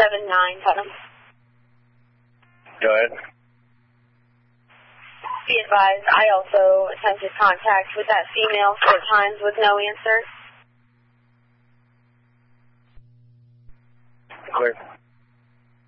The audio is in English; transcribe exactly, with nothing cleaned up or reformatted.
seven nine, Putnam. Go ahead. Be advised, I also attempted contact with that female four times with no answer. Clear.